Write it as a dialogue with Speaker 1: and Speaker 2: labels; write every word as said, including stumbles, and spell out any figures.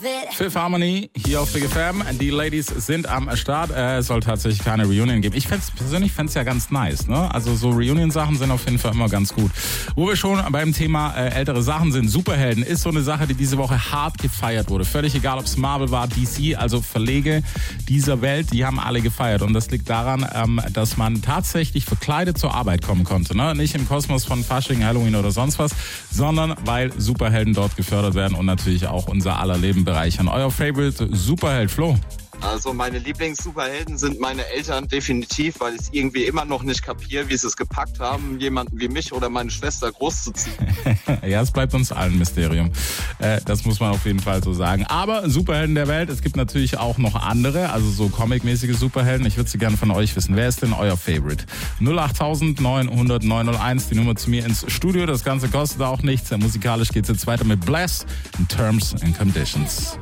Speaker 1: Fifth Harmony hier auf Big F M. Die Ladies sind am Start. Äh, es soll tatsächlich keine Reunion geben. Ich fänd's, persönlich fände es ja ganz nice, ne? Also so Reunion-Sachen sind auf jeden Fall immer ganz gut. Wo wir schon beim Thema äh, ältere Sachen sind, Superhelden ist so eine Sache, die diese Woche hart gefeiert wurde. Völlig egal, ob es Marvel war, D C, also Verlege dieser Welt, die haben alle gefeiert. Und das liegt daran, ähm, dass man tatsächlich verkleidet zur Arbeit kommen konnte, ne? Nicht im Kosmos von Fasching, Halloween oder sonst was, sondern weil Superhelden dort gefördert werden und natürlich auch unser aller Leben bereichern. Euer Favorite Superheld, Flo?
Speaker 2: Also meine Lieblings-Superhelden sind meine Eltern definitiv, weil ich es irgendwie immer noch nicht kapiere, wie sie es gepackt haben, jemanden wie mich oder meine Schwester großzuziehen.
Speaker 1: Ja, es bleibt uns allen ein Mysterium. Äh, das muss man auf jeden Fall so sagen. Aber Superhelden der Welt, es gibt natürlich auch noch andere, also so comic-mäßige Superhelden. Ich würde sie gerne von euch wissen. Wer ist denn euer Favorite? null acht neun null null neun null eins, die Nummer zu mir ins Studio. Das Ganze kostet auch nichts. Musikalisch geht es jetzt weiter mit Bless in Terms and Conditions.